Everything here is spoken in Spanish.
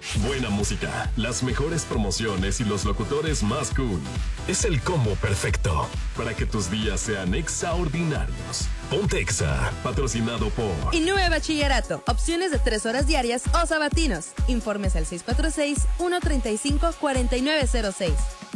Buena música, las mejores promociones y los locutores más cool. Es el combo perfecto para que tus días sean extraordinarios. Ponte Exa, patrocinado por Inúe Bachillerato. Opciones de 3 horas diarias o sabatinos. Informes al 646-135-4906.